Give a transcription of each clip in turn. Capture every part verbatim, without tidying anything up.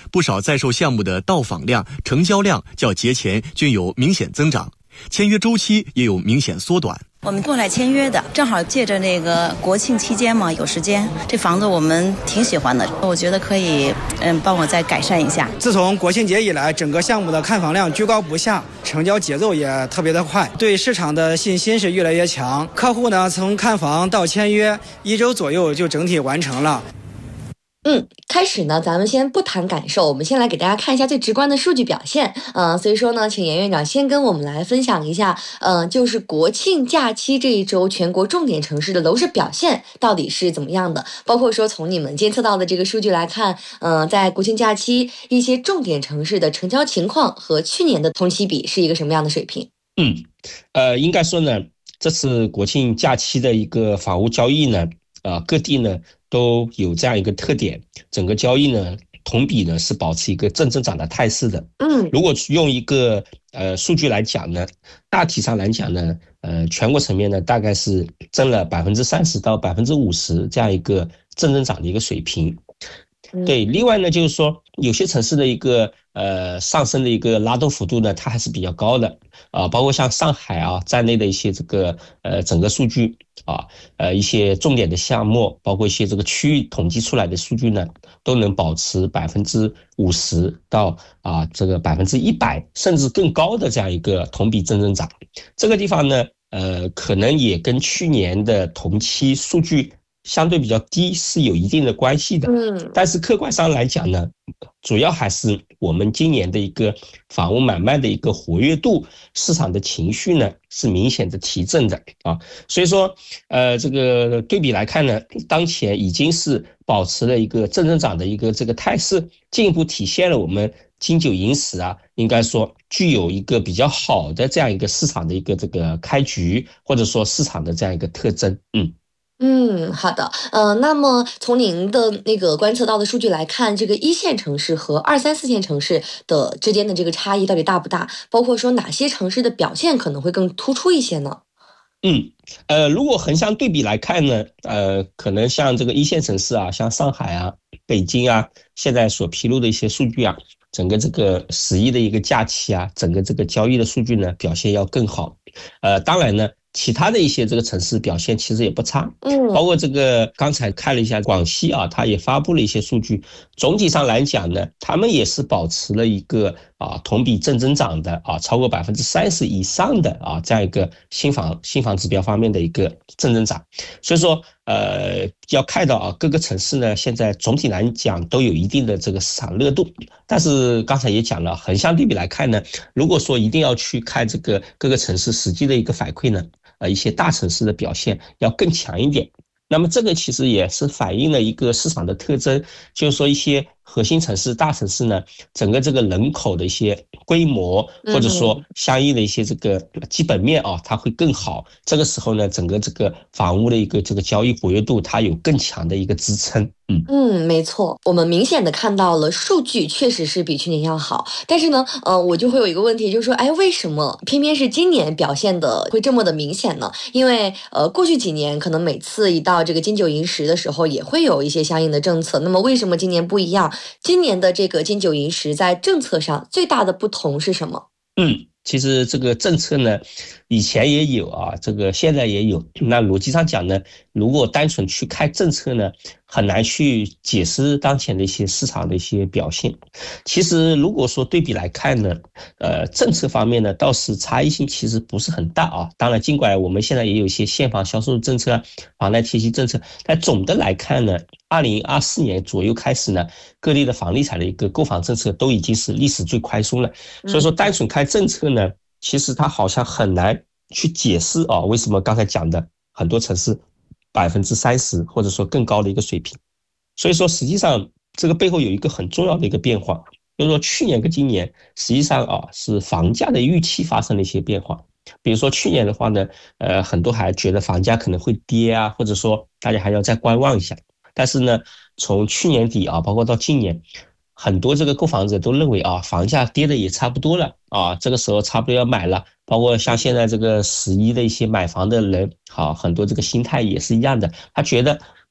不少在售项目的到访量、成交量较节前均有明显增长，签约周期也有明显缩短。 我们过来签约的，正好借着那个国庆期间嘛，有时间，这房子我们挺喜欢的，我觉得可以，嗯，帮我再改善一下。 自从国庆节以来，整个项目的看房量居高不下，成交节奏也特别的快，对市场的信心是越来越强。客户呢，从看房到签约，一周左右就整体完成了。 嗯，开始呢，咱们先不谈感受，我们先来给大家看一下最直观的数据表现。嗯、呃，所以说呢，请严院长先跟我们来分享一下，嗯、呃，就是国庆假期这一周全国重点城市的楼市表现到底是怎么样的？包括说从你们监测到的这个数据来看，嗯、呃，在国庆假期一些重点城市的成交情况和去年的同期比是一个什么样的水平？ 嗯，呃，应该说呢，这次国庆假期的一个房屋交易呢，啊、呃，各地呢都有这样一个特点，整个交易呢同比呢是保持一个正增长的态势的。 嗯， 如果用一个呃数据来讲呢，大体上来讲呢，呃全国层面呢大概是增了百分之三十到百分之五十这样一个正增长的一个水平。对，另外呢，就是说有些城市的一个呃上升的一个拉动幅度呢，它还是比较高的啊，包括像上海啊在内的一些这个呃整个数据啊，呃一些重点的项目，包括一些这个区域统计出来的数据呢，都能保持百分之五十到啊这个百分之一百甚至更高的这样一个同比正增长。这个地方呢，呃可能也跟去年的同期数据相对比较低是有一定的关系的， 嗯， 但是客观上来讲呢，主要还是我们今年的一个房屋买卖的一个活跃度，市场的情绪呢是明显的提振的啊，所以说，呃，这个对比来看呢，当前已经是保持了一个正增长的一个这个态势，进一步体现了我们金九银十啊，应该说具有一个比较好的这样一个市场的一个这个开局，或者说市场的这样一个特征，嗯。 嗯，好的，呃，那么从您的那个观测到的数据来看，这个一线城市和二三四线城市的之间的这个差异到底大不大？包括说哪些城市的表现可能会更突出一些呢？ 嗯，呃，如果横向对比来看呢，呃，可能像这个一线城市啊，像上海啊、北京啊，现在所披露的一些数据啊，整个这个十一的一个假期啊，整个这个交易的数据呢，表现要更好。呃，当然呢，其他的一些这个城市表现其实也不差， 嗯， 包括这个刚才看了一下广西啊，它也发布了一些数据，总体上来讲呢，他们也是保持了一个啊同比正增长的啊超过百分之三十以上的啊这样一个新房新房指标方面的一个正增长，所以说呃要看到啊各个城市呢现在总体来讲都有一定的这个市场热度，但是刚才也讲了，横向对比来看呢，如果说一定要去看这个各个城市实际的一个反馈呢，呃一些大城市的表现要更强一点。那么这个其实也是反映了一个市场的特征，就是说一些核心城市、大城市呢，整个这个人口的一些规模，或者说相应的一些这个基本面啊，它会更好。这个时候呢，整个这个房屋的一个这个交易活跃度，它有更强的一个支撑。嗯嗯，没错，我们明显的看到了数据确实是比去年要好，但是呢，呃，我就会有一个问题，就是说，哎，为什么偏偏是今年表现的会这么的明显呢？因为呃，过去几年可能每次一到这个金九银十的时候，也会有一些相应的政策，那么为什么今年不一样？今年的这个金九银十在政策上最大的不同是什么？ 嗯。其实这个政策呢，以前也有啊，这个现在也有。那逻辑上讲呢，如果单纯去看政策呢，很难去解释当前的一些市场的一些表现。其实如果说对比来看呢，呃，政策方面呢，倒是差异性其实不是很大啊。当然，尽管我们现在也有一些现房销售政策、房贷贴息政策，但总的来看呢，二零二四年左右开始呢，各地的房地产的一个购房政策都已经是历史最宽松了。所以说，单纯看政策呢，其实它好像很难去解释啊，为什么刚才讲的很多城市百分之三十或者说更高的一个水平。所以说，实际上这个背后有一个很重要的一个变化，就是说去年跟今年实际上啊是房价的预期发生了一些变化。比如说去年的话呢，呃，很多还觉得房价可能会跌啊，或者说大家还要再观望一下。但是呢，从去年底啊，包括到今年，很多这个购房者都认为啊，房价跌的也差不多了啊，这个时候差不多要买了。包括像现在这个十一的一些买房的人，好，很多这个心态也是一样的，他觉得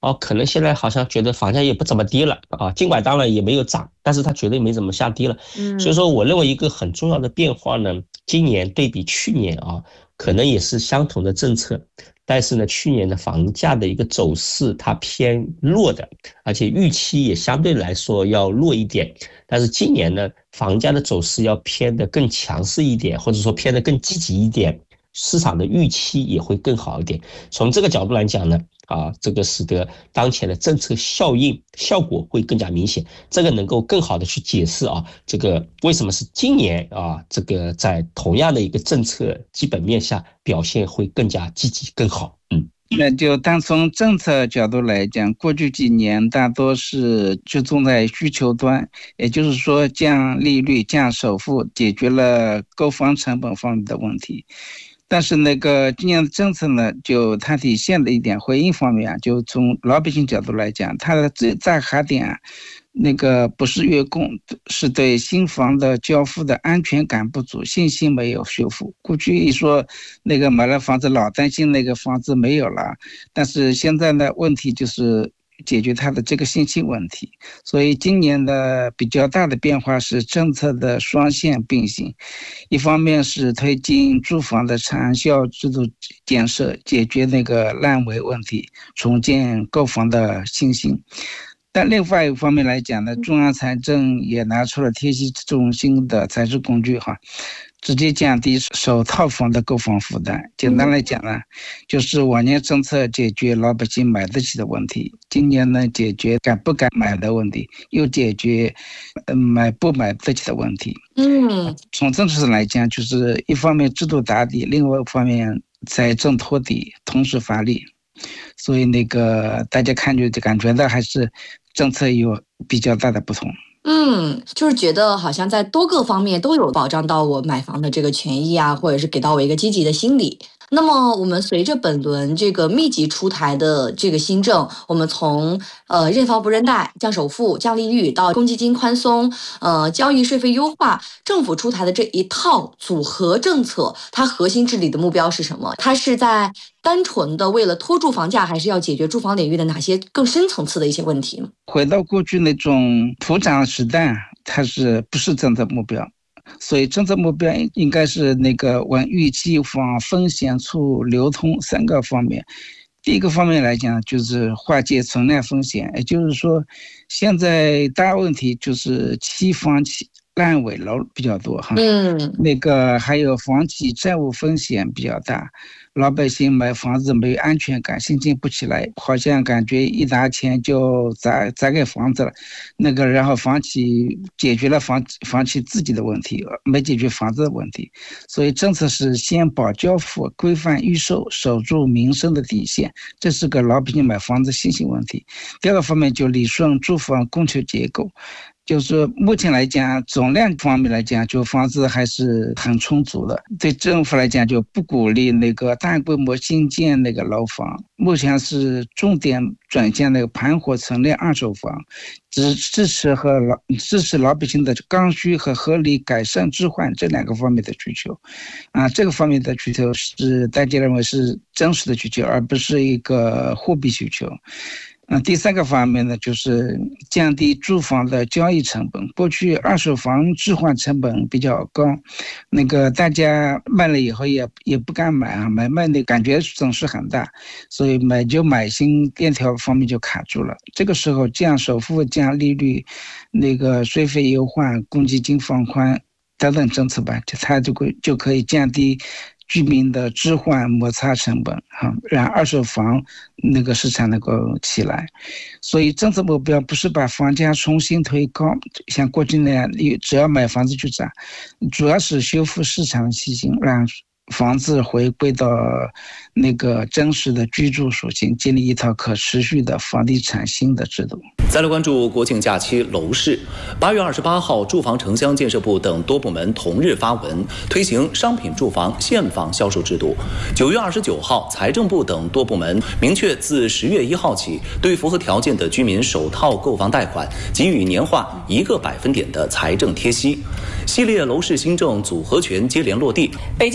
哦，可能现在好像觉得房价也不怎么跌了啊，尽管当然也没有涨，但是它绝对没怎么下跌了。嗯，所以说我认为一个很重要的变化呢，今年对比去年啊，可能也是相同的政策，但是呢，去年的房价的一个走势它偏弱的，而且预期也相对来说要弱一点。但是今年呢，房价的走势要偏得更强势一点，或者说偏得更积极一点，市场的预期也会更好一点。从这个角度来讲呢，啊，这个使得当前的政策效应效果会更加明显，这个能够更好的去解释啊，这个为什么是今年啊，这个在同样的一个政策基本面下表现会更加积极更好。嗯。 那就单从政策角度来讲，过去几年大多是集中在需求端，也就是说降利率、降首付，解决了购房成本方面的问题。但是那个今年的政策呢，就它体现的一点回应方面啊，就从老百姓角度来讲，它的最大卡点啊，那个不是月供，是对新房的交付的安全感不足，信心没有修复。过去一说那个买了房子老担心那个房子没有了，但是现在呢，问题就是解决它的这个信心问题。所以今年的比较大的变化是政策的双线并行，一方面是推进住房的长效制度建设，解决那个烂尾问题，重建购房的信心。但另外一方面来讲呢，中央财政也拿出了贴息中心的财政工具哈，直接降低首套房的购房负担。简单来讲呢，就是往年政策解决老百姓买得起的问题，今年呢解决敢不敢买的问题，又解决呃买不买得起的问题。嗯，从政策上来讲，就是一方面制度打底，另外一方面财政托底，同时发力。所以那个大家看就感觉到还是政策有比较大的不同。 嗯，就是觉得好像在多个方面都有保障到我买房的这个权益啊，或者是给到我一个积极的心理。那么我们随着本轮这个密集出台的这个新政，我们从呃认房不认贷、降首付、降利率到公积金宽松、呃交易税费优化，政府出台的这一套组合政策，它核心治理的目标是什么？它是在单纯的为了拖住房价，还是要解决住房领域的哪些更深层次的一些问题呢？ 回到过去那种普涨时代，它是不是政策目标？所以政策目标应该是那个稳预期、防风险、促流通三个方面。第一个方面来讲，就是化解存量风险，也就是说，现在大问题就是期房期烂尾楼比较多哈，嗯，那个还有房企债务风险比较大，老百姓买房子没有安全感，心情不起来，好像感觉一拿钱就砸砸给房子了，那个然后房企解决了房房企自己的问题，没解决房子的问题，所以政策是先保交付，规范预售，守住民生的底线，这是个老百姓买房子信心问题。第二个方面就理顺住房供求结构。就是目前来讲，总量方面来讲，就房子还是很充足的。对政府来讲，就不鼓励那个大规模新建那个楼房，目前是重点转向那个盘活存量二手房，只支持和老支持老百姓的刚需和合理改善置换这两个方面的需求。啊，这个方面的需求是大家认为是真实的需求，而不是一个货币需求。嗯，第三个方面呢，就是降低住房的交易成本。过去二手房置换成本比较高，那个大家卖了以后也也不敢买啊，买卖的感觉损失很大，所以买就买新链条方面就卡住了。这个时候降首付、降利率、那个税费优化、公积金放宽等等政策吧，它就会就可以降低居民的置换摩擦成本，哈，让二手房那个市场能够起来。所以政策目标不是把房价重新推高，像过去那样，只要买房子就涨，主要是修复市场信心，让房子回归到那个真实的居住属性，建立一套可持续的房地产新的制度。 再来关注国庆假期楼市。八月二十八号，住房城乡建设部等多部门同日发文推行商品住房现房销售制度。九月二十九号，财政部等多部门明确，自十月一号起，对符合条件的居民首套购房贷款给予年化一个百分点的财政贴息。系列楼市新政组合拳接连落地。 北京楼市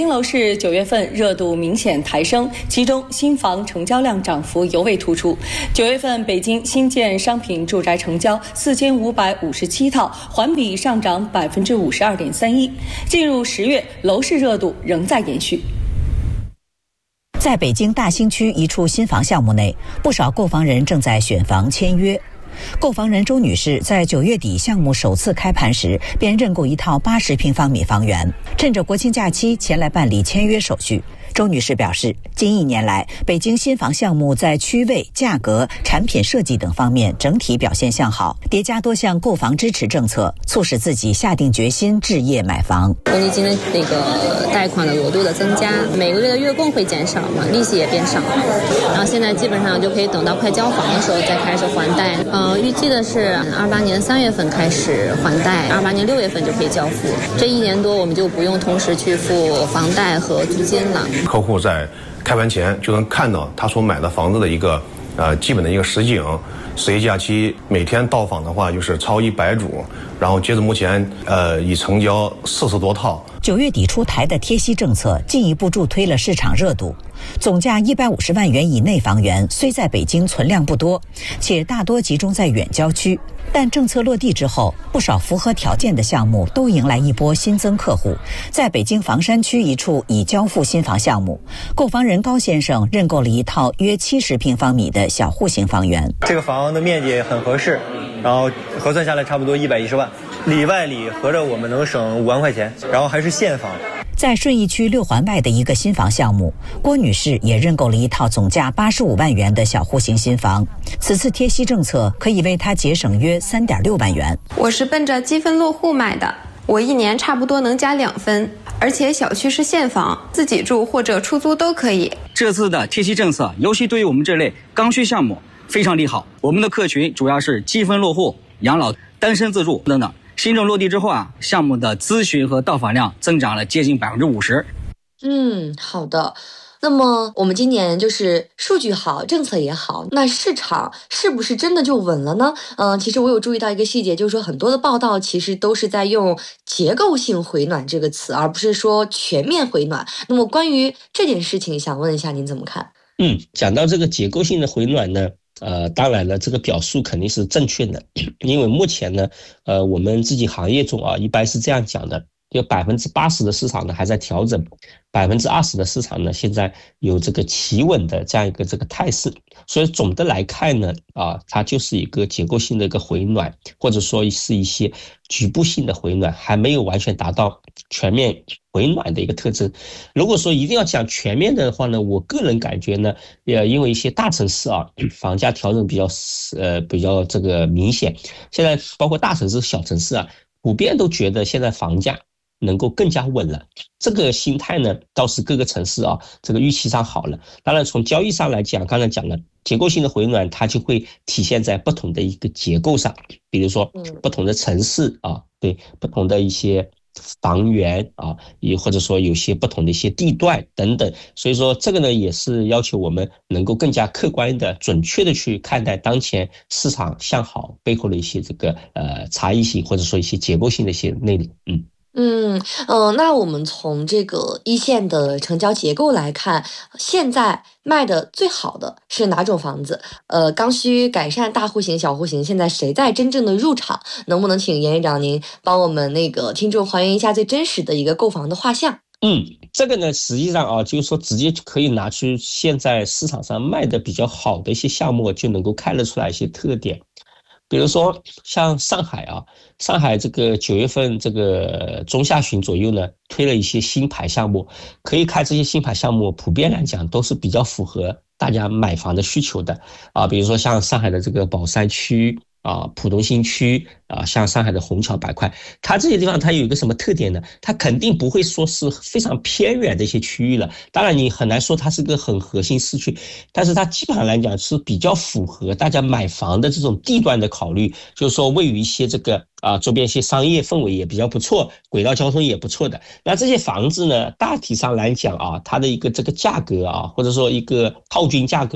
市九月份热度明显抬升，其中新房成交量涨幅尤为突出。九月份北京新建商品住宅成交四千五百五十七套，环比上涨百分之五十二点三一。进入十月，楼市热度仍在延续。 在北京大兴区一处新房项目内，不少购房人正在选房签约。购房人周女士在九月底项目首次开盘时，便认购一套八十平方米房源，趁着国庆假期前来办理签约手续。周女士表示，近一年来，北京新房项目在区位、价格、产品设计等方面整体表现向好，叠加多项购房支持政策，促使自己下定决心置业买房。 公积金的那个贷款的额度的增加，每个月的月供会减少嘛，利息也变少，然后现在基本上就可以等到快交房的时候再开始还贷。呃，预计的是二八年三月份开始还贷，二八年六月份就可以交付。这一年多我们就不用同时去付房贷和租金了。 客户在开盘前就能看到他所买的房子的一个呃基本的一个实景。十一假期每天到访的话就是超一百组，然后截至目前呃已成交四十多套。 九月底出台的贴息政策进一步助推了市场热度。总价一百五十万元以内房源虽在北京存量不多，且大多集中在远郊区，但政策落地之后，不少符合条件的项目都迎来一波新增客户。在北京房山区一处已交付新房项目，购房人高先生认购了一套约七十平方米的小户型房源。 这个房的面积很合适，然后核算下来差不多一百一十万，里外里合着我们能省五万块钱，然后还是现房。 在顺义区六环外的一个新房项目，郭女士也认购了一套总价八十五万元的小户型新房。此次贴息政策可以为她节省约三点六万元。 我是奔着积分落户买的，我一年差不多能加两分，而且小区是现房，自己住或者出租都可以。 这次的贴息政策，尤其对于我们这类刚需项目非常利好。我们的客群主要是积分落户、养老、单身自住等等。新政落地之后啊，项目的咨询和到访量增长了接近百分之五十。 嗯，好的。那么我们今年就是数据好，政策也好，那市场是不是真的就稳了呢？嗯、呃，其实我有注意到一个细节，就是说很多的报道其实都是在用结构性回暖这个词，而不是说全面回暖。那么关于这件事情，想问一下您怎么看？ 嗯，讲到这个结构性的回暖呢，呃，当然了，这个表述肯定是正确的，因为目前呢，呃，我们自己行业中啊，一般是这样讲的，就百分之八十的市场呢还在调整，百分之二十的市场呢现在有这个企稳的这样一个这个态势，所以总的来看呢，啊，它就是一个结构性的一个回暖，或者说是一些局部性的回暖，还没有完全达到全面回暖的一个特征。如果说一定要讲全面的话呢，我个人感觉呢，呃，因为一些大城市啊，房价调整比较呃比较这个明显，现在包括大城市、小城市啊，普遍都觉得现在房价能够更加稳了，这个心态呢，倒是各个城市啊，这个预期上好了。当然，从交易上来讲，刚才讲了结构性的回暖，它就会体现在不同的一个结构上，比如说不同的城市啊，对不同的一些房源啊，也或者说有些不同的一些地段等等。所以说，这个呢，也是要求我们能够更加客观的、准确的去看待当前市场向好背后的一些这个呃差异性，或者说一些结构性的一些内容，嗯。 嗯呃，那我们从这个一线的成交结构来看，现在卖的最好的是哪种房子？呃，刚需、改善、大户型、小户型，现在谁在真正的入场？能不能请严院长您帮我们那个听众还原一下最真实的一个购房的画像？ 嗯，这个呢，实际上啊，就是说直接可以拿出现在市场上卖的比较好的一些项目，就能够看得出来一些特点。比如说像上海啊，上海这个九月份这个中下旬左右呢，推了一些新牌项目，可以看这些新牌项目普遍来讲都是比较符合大家买房的需求的啊，比如说像上海的这个宝山区啊、浦东新区啊，像上海的虹桥板块，它这些地方它有一个什么特点呢？它肯定不会说是非常偏远的一些区域了，当然你很难说它是个很核心市区，但是它基本上来讲是比较符合大家买房的这种地段的考虑，就是说位于一些这个啊周边一些商业氛围也比较不错，轨道交通也不错的。那这些房子呢，大体上来讲啊，它的一个这个价格啊，或者说一个套均价格呢，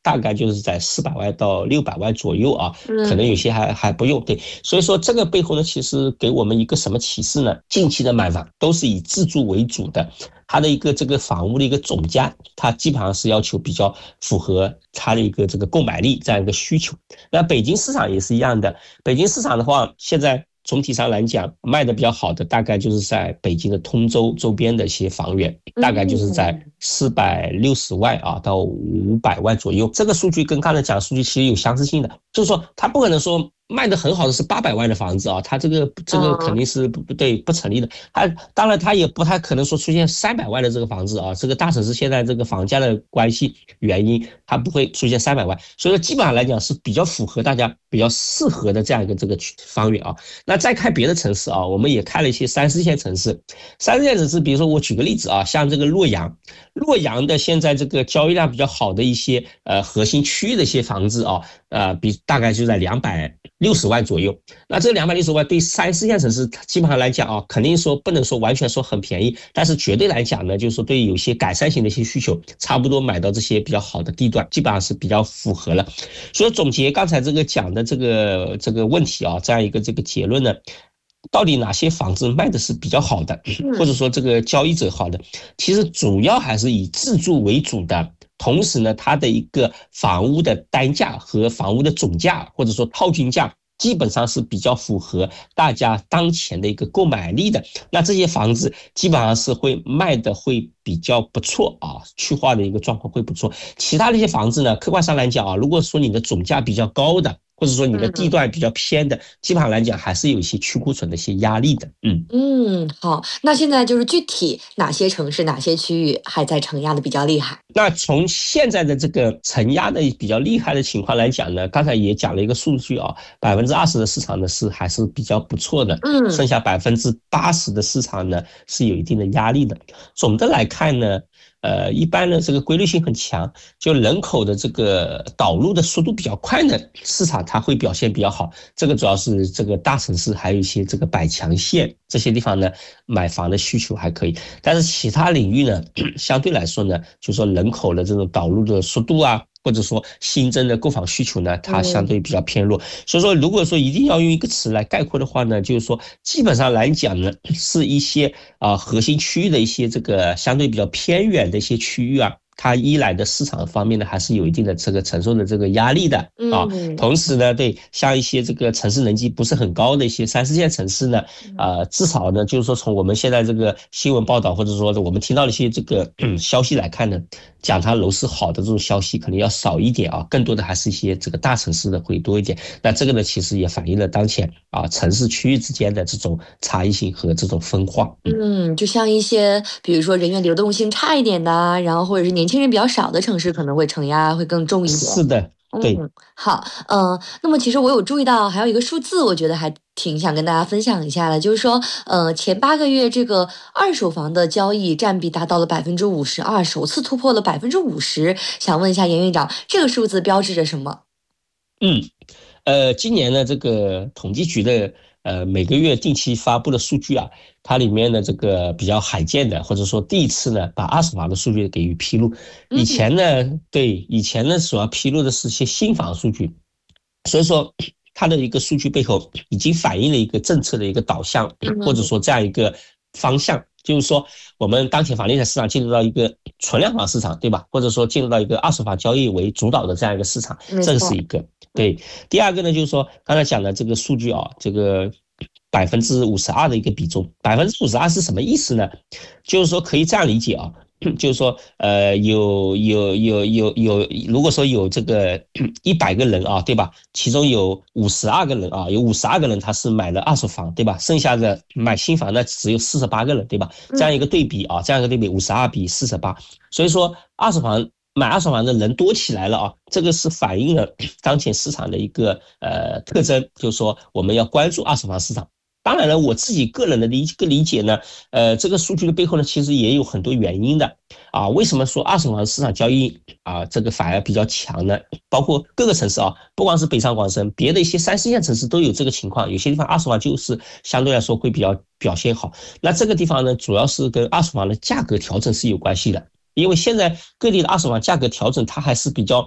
大概就是在四百万到六百万左右啊，可能有些还还不用。对，所以说这个背后呢，其实给我们一个什么启示呢？近期的买房都是以自住为主的，它的一个这个房屋的一个总价，它基本上是要求比较符合它的一个这个购买力这样一个需求。那北京市场也是一样的，北京市场的话，现在总体上来讲卖的比较好的大概就是在北京的通州周边的一些房源，大概就是在四百六十万啊到五百万左右。这个数据跟刚才讲的数据其实有相似性的，就是说它不可能说卖的很好的是八百万的房子啊，它这个这个肯定是不对不成立的。它当然它也不太可能说出现三百万的这个房子啊，这个大城市现在这个房价的关系原因，它不会出现三百万，所以说基本上来讲是比较符合大家比较适合的这样一个这个方源啊。那再看别的城市啊，我们也看了一些三四线城市，三四线城市，比如说我举个例子啊，像这个洛阳，洛阳的现在这个交易量比较好的一些呃核心区域的一些房子啊，呃比大概就在两百六十万左右。那这两百六十万对三四线城市基本上来讲啊，肯定说不能说完全说很便宜，但是绝对来讲呢，就是说对有些改善型的一些需求，差不多买到这些比较好的地段，基本上是比较符合了。所以总结刚才这个讲的这个这个问题啊，这样一个这个结论呢，到底哪些房子卖的是比较好的，或者说这个交易者好的，其实主要还是以自住为主的。同时呢，它的一个房屋的单价和房屋的总价或者说套均价基本上是比较符合大家当前的一个购买力的，那这些房子基本上是会卖的会比较不错啊，去化的一个状况会不错。其他的一些房子呢，客观上来讲啊，如果说你的总价比较高的，或者说你的地段比较偏的，基本上来讲还是有一些去库存的一些压力的。嗯嗯，好，那现在就是具体哪些城市、哪些区域还在承压的比较厉害？ 那从现在的这个承压的比较厉害的情况来讲呢，刚才也讲了一个数据啊，百分之二十的市场呢是还是比较不错的，嗯，剩下百分之八十的市场呢是有一定的压力的。总的来看呢，呃，一般的这个规律性很强，就人口的这个导入的速度比较快的市场，它会表现比较好。这个主要是这个大城市，还有一些这个百强县这些地方呢，买房的需求还可以。但是其他领域呢，相对来说呢，就说人口的这种导入的速度啊，或者说新增的购房需求呢，它相对比较偏弱。所以说，如果说一定要用一个词来概括的话呢，就是说，基本上来讲呢，是一些啊、呃、核心区域的一些这个相对比较偏远的一些区域啊，它依赖的市场方面呢，还是有一定的这个承受的这个压力的啊。同时呢，对像一些这个城市人气不是很高的一些三四线城市呢，呃，至少呢，就是说从我们现在这个新闻报道或者说我们听到的一些这个、嗯、消息来看呢，讲它楼市好的这种消息可能要少一点啊，更多的还是一些这个大城市的会多一点。那这个呢，其实也反映了当前啊城市区域之间的这种差异性和这种分化。 嗯, 嗯，就像一些比如说人员流动性差一点的，然后或者是年轻人比较少的城市，可能会承压会更重一点。 是的。对， 嗯，好，嗯、呃，那么其实我有注意到还有一个数字，我觉得还挺想跟大家分享一下的，就是说，呃，前八个月这个二手房的交易占比达到了百分之五十二，首次突破了百分之五十。想问一下严院长，这个数字标志着什么？ 嗯，呃，今年呢，这个统计局的呃每个月定期发布的数据啊，它里面的这个比较罕见的，或者说第一次呢，把二手房的数据给予披露。以前呢，对，以前呢主要披露的是一些新房数据，所以说它的一个数据背后已经反映了一个政策的一个导向，或者说这样一个方向。就是说，我们当前房地产市场进入到一个存量房市场，对吧？或者说进入到一个二手房交易为主导的这样一个市场，这个是一个。对，第二个呢，就是说刚才讲的这个数据啊，这个百分之五十二的一个比重，百分之五十二是什么意思呢？就是说可以这样理解啊。就是说，呃，有有有有有，如果说有这个一百个人啊，对吧？其中有五十二个人啊，有五十二个人他是买了二手房，对吧？剩下的买新房呢，只有四十八个人，对吧？这样一个对比啊，这样一个对比，五十二比四十八，所以说二手房买二手房的人多起来了啊，这个是反映了当前市场的一个呃特征，就是说我们要关注二手房市场。当然了，我自己个人的理个理解呢，呃，这个数据的背后呢，其实也有很多原因的啊。为什么说二手房市场交易啊，这个反而比较强呢？包括各个城市啊，不光是北上广深，别的一些三四线城市都有这个情况。有些地方二手房就是相对来说会比较表现好。那这个地方呢，主要是跟二手房的价格调整是有关系的，因为现在各地的二手房价格调整，它还是比较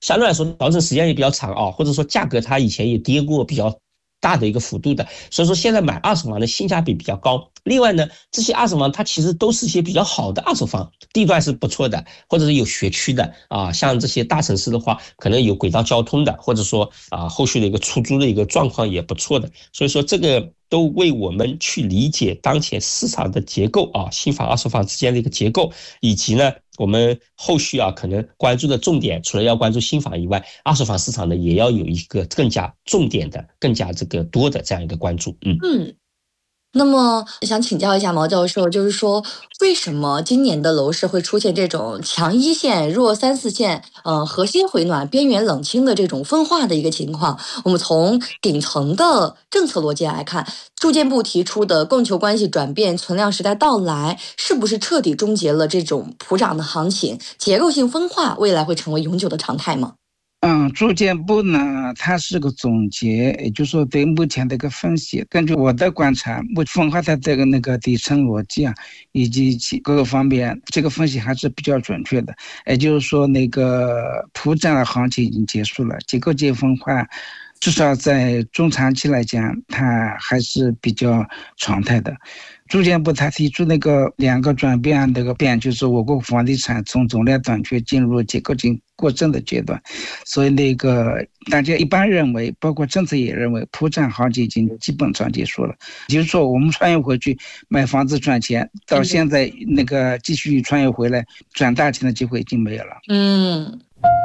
相对来说调整时间也比较长啊，或者说价格它以前也跌过比较大的一个幅度的，所以说现在买二手房的性价比比较高。另外呢，这些二手房它其实都是一些比较好的二手房，地段是不错的，或者是有学区的啊，像这些大城市的话，可能有轨道交通的，或者说啊后续的一个出租的一个状况也不错的，所以说这个都为我们去理解当前市场的结构啊，新房二手房之间的一个结构，以及呢我们后续啊可能关注的重点，除了要关注新房以外，二手房市场呢也要有一个更加重点的、更加这个多的这样一个关注。嗯嗯。那么想请教一下毛教授，就是说为什么今年的楼市会出现这种强一线、弱三四线、呃核心回暖、边缘冷清的这种分化的一个情况？我们从顶层的政策逻辑来看，住建部提出的供求关系转变、存量时代到来，是不是彻底终结了这种普涨的行情？结构性分化未来会成为永久的常态吗？ 嗯，住建部呢，它是个总结，也就是说对目前的一个分析。根据我的观察，目分化它这个那个底层逻辑啊，以及其各个方面，这个分析还是比较准确的。也就是说，那个普涨的行情已经结束了，结构性分化，至少在中长期来讲，它还是比较常态的。住建部他提出那个两个转变，那个变就是我国房地产从总量短缺进入结构性过剩的阶段，所以那个大家一般认为，包括政策也认为，普涨行情已经基本上结束了。就是说，我们穿越回去买房子赚钱，到现在那个继续穿越回来赚大钱的机会已经没有了。 嗯。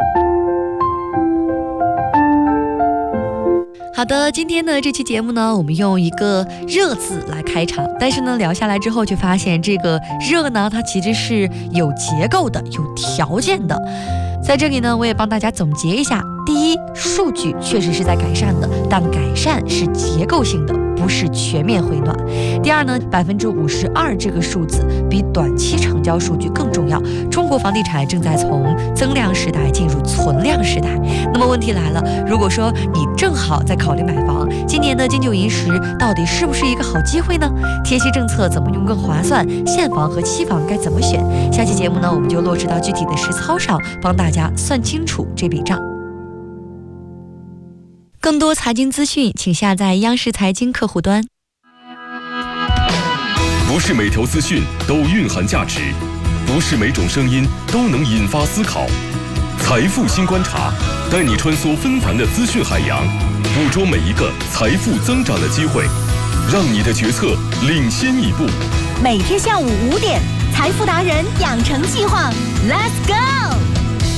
好的，今天的这期节目呢，我们用一个热字来开场，但是呢聊下来之后却发现这个热呢它其实是有结构的，有条件的。在这里呢我也帮大家总结一下，第一，数据确实是在改善的，但改善是结构性的，不是全面回暖。第二呢，百分之五十二这个数字比短期成交数据更重要。中国房地产正在从增量时代进入存量时代。那么问题来了，如果说你正好在考虑买房，今年的金九银十到底是不是一个好机会呢？贴息政策怎么用更划算？现房和期房该怎么选？下期节目呢，我们就落实到具体的实操上，帮大家算清楚这笔账。更多财经资讯，请下载央视财经客户端。 不是每条资讯都蕴含价值，不是每种声音都能引发思考。财富新观察，带你穿梭纷繁的资讯海洋，捕捉每一个财富增长的机会，让你的决策领先一步。 每天下午五点，财富达人养成计划 ，Let's go！